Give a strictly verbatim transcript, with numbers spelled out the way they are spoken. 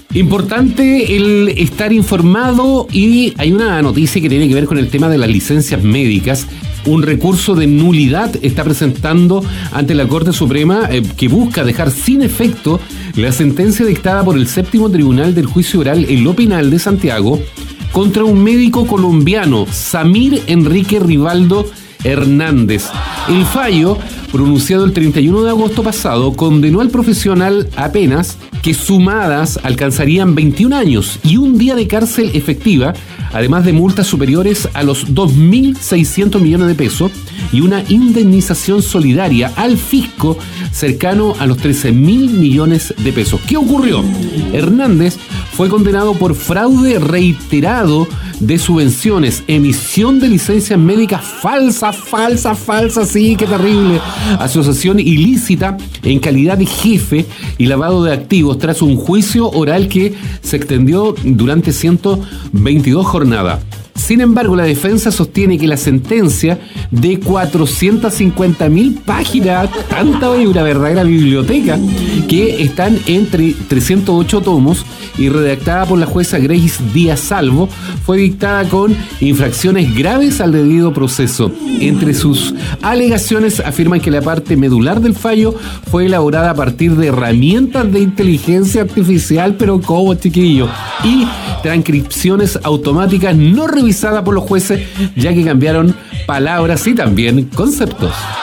Importante el estar informado, y hay una noticia que tiene que ver con el tema de las licencias médicas. Un recurso de nulidad está presentando ante la Corte Suprema eh, que busca dejar sin efecto la sentencia dictada por el séptimo tribunal del juicio oral en lo penal de Santiago contra un médico colombiano, Samir Enrique Rivaldo Hernández. El fallo, pronunciado el treinta y uno de agosto pasado, condenó al profesional a penas que sumadas alcanzarían veintiún años y un día de cárcel efectiva, además de multas superiores a los dos mil seiscientos millones de pesos y una indemnización solidaria al fisco cercano a los trece mil millones de pesos. ¿Qué ocurrió? Hernández fue condenado por fraude reiterado de subvenciones, emisión de licencias médicas falsas, falsas, falsas, sí, qué terrible, asociación ilícita en calidad de jefe y lavado de activos tras un juicio oral que se extendió durante ciento veintidós jornadas. Sin embargo, la defensa sostiene que la sentencia de cuatrocientas cincuenta mil páginas, tanta una verdadera biblioteca, que están entre trescientos ocho tomos y redactada por la jueza Grace Díaz Salvo, fue dictada con infracciones graves al debido proceso. Entre sus alegaciones afirman que la parte medular del fallo fue elaborada a partir de herramientas de inteligencia artificial, pero ¿cómo, chiquillo? Y transcripciones automáticas no revisadas por los jueces, ya que cambiaron palabras y también conceptos.